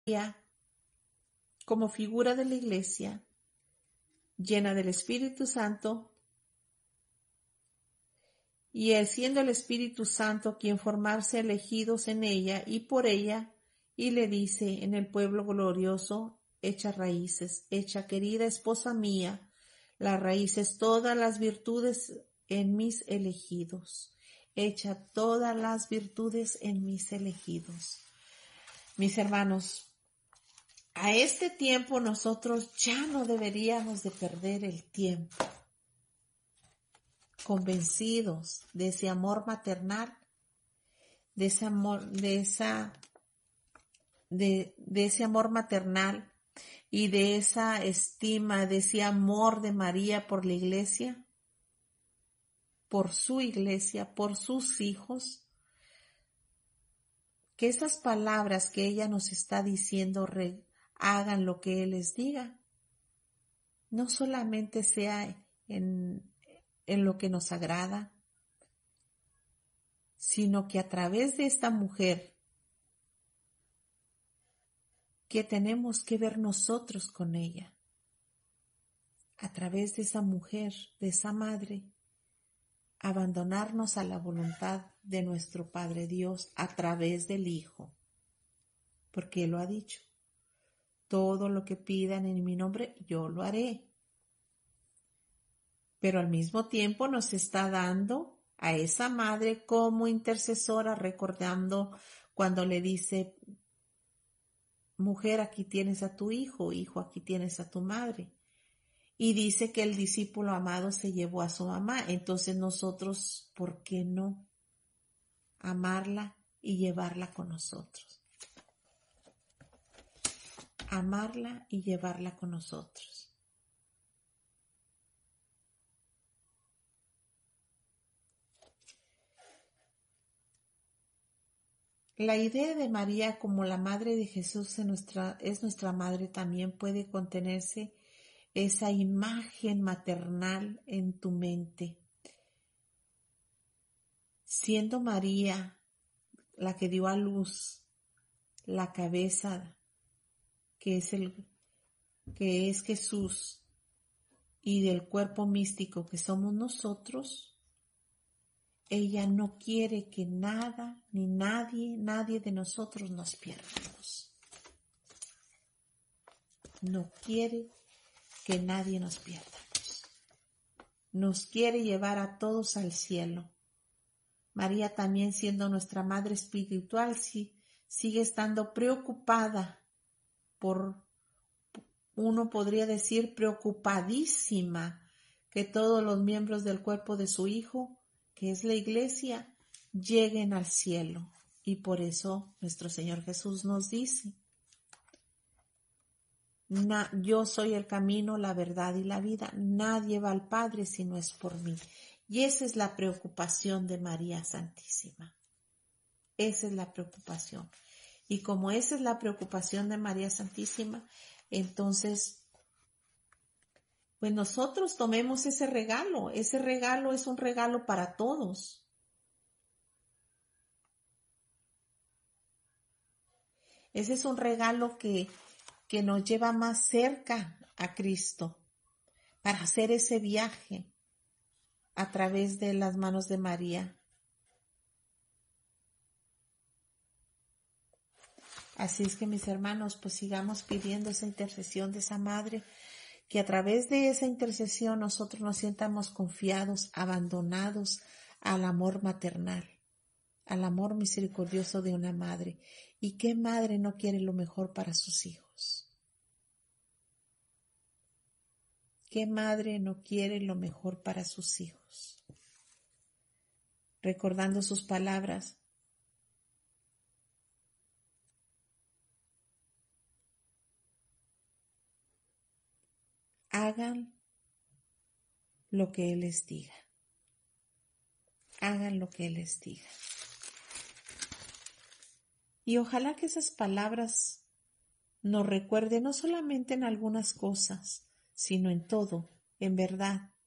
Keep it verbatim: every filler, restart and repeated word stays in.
como figura de la Iglesia, llena del Espíritu Santo, y él siendo el Espíritu Santo quien formarse elegidos en ella y por ella, y le dice en el pueblo glorioso, echa raíces, echa querida esposa mía, las raíces, todas las virtudes en mis elegidos, echa todas las virtudes en mis elegidos. Mis hermanos, a este tiempo nosotros ya no deberíamos de perder el tiempo, convencidos de ese amor maternal, de ese amor, de esa, de, de ese amor maternal y de esa estima, de ese amor de María por la Iglesia, por su Iglesia, por sus hijos, que esas palabras que ella nos está diciendo re, hagan lo que Él les diga, no solamente sea en, en lo que nos agrada, sino que a través de esta mujer que tenemos que ver nosotros con ella, a través de esa mujer, de esa madre, abandonarnos a la voluntad de nuestro Padre Dios a través del Hijo, porque Él lo ha dicho. Todo lo que pidan en mi nombre, yo lo haré. Pero al mismo tiempo nos está dando a esa madre como intercesora, recordando cuando le dice, mujer, aquí tienes a tu hijo, hijo, aquí tienes a tu madre. Y dice que el discípulo amado se llevó a su mamá. Entonces nosotros, ¿por qué no amarla y llevarla con nosotros? Amarla y llevarla con nosotros. La idea de María como la madre de Jesús en nuestra, es nuestra madre también puede contenerse esa imagen maternal en tu mente. Siendo María la que dio a luz la cabeza que es el que es Jesús y del cuerpo místico que somos nosotros, ella no quiere que nada ni nadie, nadie de nosotros nos pierdamos. No quiere que nadie nos pierdamos. Nos quiere llevar a todos al cielo. María también siendo nuestra madre espiritual, sí, sigue estando preocupada por, uno podría decir preocupadísima, que todos los miembros del cuerpo de su Hijo, que es la Iglesia, lleguen al cielo. Y por eso nuestro Señor Jesús nos dice, yo soy el camino, la verdad y la vida. Nadie va al Padre si no es por mí. Y esa es la preocupación de María Santísima. Esa es la preocupación. Y como esa es la preocupación de María Santísima, entonces, pues nosotros tomemos ese regalo. Ese regalo es un regalo para todos. Ese es un regalo que, que nos lleva más cerca a Cristo para hacer ese viaje a través de las manos de María. Así es que mis hermanos, pues sigamos pidiendo esa intercesión de esa madre, que a través de esa intercesión nosotros nos sientamos confiados, abandonados al amor maternal, al amor misericordioso de una madre. ¿Y qué madre no quiere lo mejor para sus hijos? ¿Qué madre no quiere lo mejor para sus hijos? Recordando sus palabras, hagan lo que Él les diga. Hagan lo que Él les diga. Y ojalá que esas palabras nos recuerden no solamente en algunas cosas, sino en todo, en verdad.